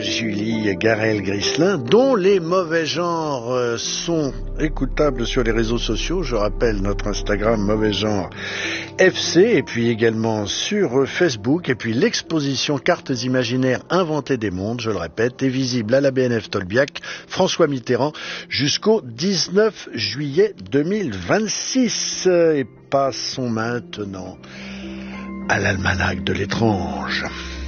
Julie Garel-Grislin, dont les mauvais genres sont écoutables sur les réseaux sociaux. Je rappelle notre Instagram Mauvais Genre FC, et puis également sur Facebook. Et puis l'exposition Cartes imaginaires inventées des mondes, je le répète, est visible à la BNF Tolbiac, François Mitterrand, jusqu'au 19 juillet 2026. Et passons maintenant à l'almanach de l'étrange.